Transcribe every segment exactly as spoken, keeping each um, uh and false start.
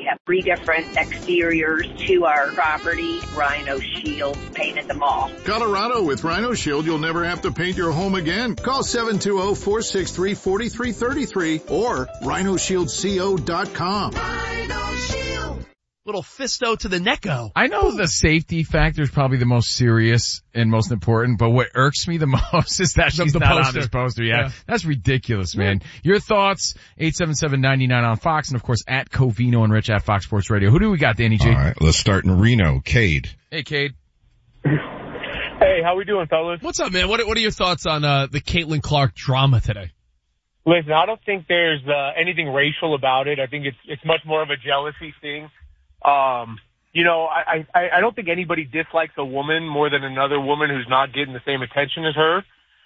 have three different exteriors to our property. Rhino Shield painted them all. Colorado, with Rhino Shield, you'll never have to paint your home again. Call seven two zero, four six three, four three three three or rhino shield co dot com. Rhino Shield. Little fisto to the necko. I know the safety factor is probably the most serious and most important, but what irks me the most is that she's the not poster. on this poster. Yeah, Yeah. That's ridiculous, man. Your thoughts, eight seven seven, nine nine on Fox, and of course at Covino and Rich at Fox Sports Radio. Who do we got, Danny G? All right, let's start in Reno. Cade. Hey, Cade. Hey, how we doing, fellas? What's up, man? What, what are your thoughts on uh, the Caitlin Clark drama today? Listen, I don't think there's uh, anything racial about it. I think it's it's much more of a jealousy thing. Um, you know, I, I, I don't think anybody dislikes a woman more than another woman who's not getting the same attention as her.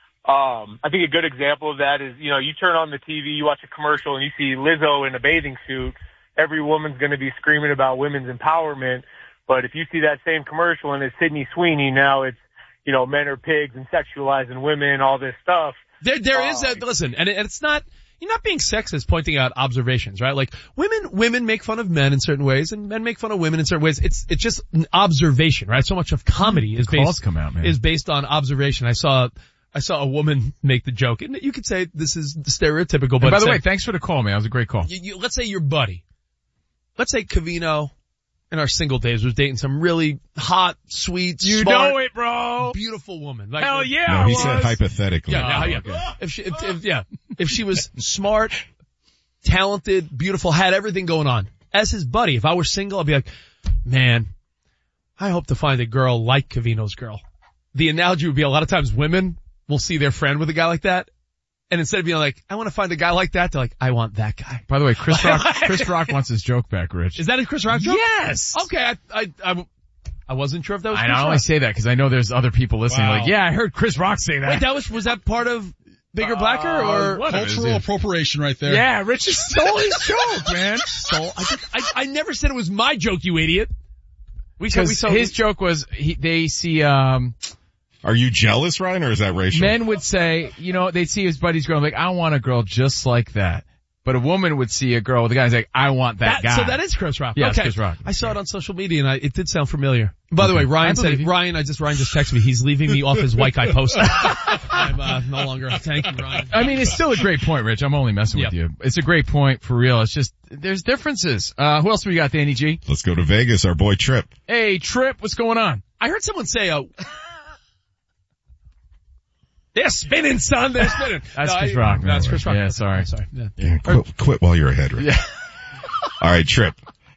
Um, I think a good example of that is, you know, you turn on the T V, you watch a commercial, and you see Lizzo in a bathing suit. Every woman's going to be screaming about women's empowerment. But if you see that same commercial and it's Sydney Sweeney, now it's, you know, men are pigs and sexualizing women, all this stuff. There, there uh, is that. Listen, and, it, and it's not. You're not being sexist pointing out observations, right? Like women, women make fun of men in certain ways, and men make fun of women in certain ways. It's it's just an observation, right? So much of comedy is Calls based come out, man. is based on observation. I saw I saw a woman make the joke, and you could say this is stereotypical. But And by the say, way, thanks for the call, man. That was a great call. you, you, let's say your buddy, let's say Covino, in our single days was dating some really hot, sweet, You smart, know it, bro. beautiful woman. Like, Hell yeah. No, I he was. said hypothetically. Yeah, Oh, yeah, okay. yeah. If she, if, if, yeah, if she was smart, talented, beautiful, had everything going on. As his buddy, if I were single, I'd be like, man, I hope to find a girl like Covino's girl. The analogy would be a lot of times women will see their friend with a guy like that, and instead of being like, I want to find a guy like that, they're like, I want that guy. By the way, Chris Rock, Chris Rock wants his joke back, Rich. Is that a Chris Rock joke? Yes. Okay, I, I, I, I wasn't sure if that was I Chris only Rock. say that because I know there's other people listening. Wow. Like, yeah, I heard Chris Rock say that. Wait, that was, was that part of Bigger Blacker or? what? Cultural appropriation right there. Yeah, Rich just stole his joke, man. So I, think, I, I never said it was my joke, you idiot. We said, we Because saw his joke was he, they see um Are you jealous, Ryan, or is that racial? men would say, you know, they'd see his buddy's girl like, I want a girl just like that. But a woman would see a girl with a guy and say, I want that, That- guy. So that is Chris Rock. Yeah, it's okay. Chris Rock. I saw it on social media and I, it did sound familiar. By the way, I Ryan believe said, you. Ryan, I just, Ryan just texted me. He's leaving me off his white guy poster. I'm, uh, no longer, thank you, Ryan. I mean, it's still a great point, Rich. I'm only messing Yep. with you. It's a great point for real. It's just, there's differences. Uh, who else we got, Danny G? Let's go to Vegas. Our boy Trip. Hey, Trip, what's going on? I heard someone say, uh, they're spinning, son, they're spinning. That's No, Chris I- Rock, man. That's Chris Rock. Yeah, sorry. I'm sorry. Yeah. Yeah, quit, quit while you're ahead, Rick. Yeah. All right, Trip.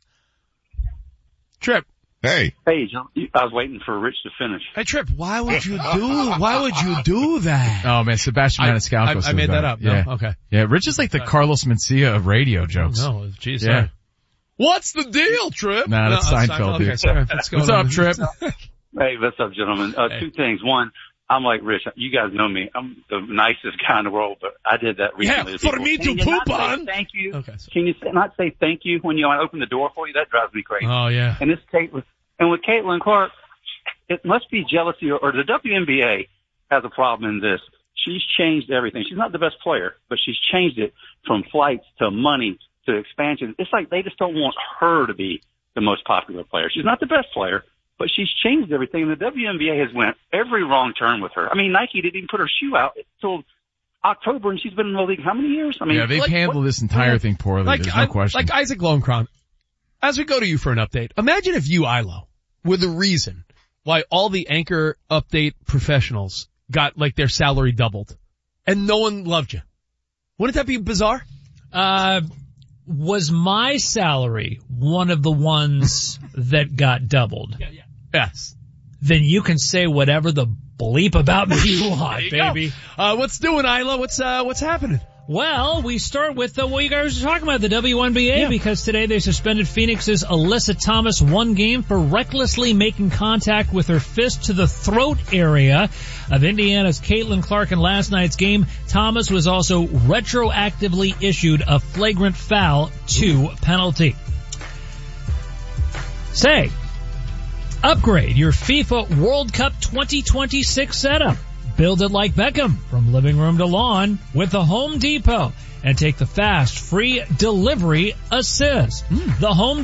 Trip. Hey. Hey, John, I was waiting for Rich to finish. Hey, Trip, why would you do, why would you do that? Oh man, Sebastian I- Maniscalco. I- I says made that it. up. No? Yeah. Okay. Yeah, Rich is like the Carlos Mencia of radio jokes. No, geez, Yeah. sorry. What's the deal, Trip? Nah, that's No, uh, Seinfeld, Okay, dude. sorry. What's going What's on? up, Trip? Hey, what's up, gentlemen? Uh, Hey. Two things. One, I'm like Rich. You guys know me. I'm the nicest guy in the world, but I did that recently. Yeah, to for people. me to Can you not poop say on. Thank you. Okay, so- Can you say- not say thank you when you want to open the door for you? That drives me crazy. Oh, yeah. And this Caitlin, and with Caitlin Clark, it must be jealousy, or, or the W N B A has a problem in this. She's changed everything. She's not the best player, but she's changed it from flights to money to expansion. It's like they just don't want her to be the most popular player. She's not the best player, but she's changed everything. And the W N B A has went every wrong turn with her. I mean, Nike didn't even put her shoe out until October, and she's been in the league how many years? I mean, Yeah, they've like, handled what- this entire thing poorly. Like, There's no I- question. like Isaac Lowenkron, as we go to you for an update, imagine if you, Ilo, were the reason why all the anchor update professionals got like their salary doubled and no one loved you. Wouldn't that be bizarre? Uh, was my salary one of the ones that got doubled? Yeah, yeah. Yes. Then you can say whatever the bleep about me you want, There you go. baby. Uh, what's doing, Ilo? What's, uh, what's happening? Well, we start with uh, what you guys were talking about, the W N B A, Yeah. because today they suspended Phoenix's Alyssa Thomas one game for recklessly making contact with her fist to the throat area of Indiana's Caitlin Clark in last night's game. Thomas was also retroactively issued a flagrant foul two penalty. Say, upgrade your FIFA World Cup twenty twenty-six setup. Build it like Beckham, from living room to lawn, with the Home Depot, and take the fast, free delivery assist. Mm. The Home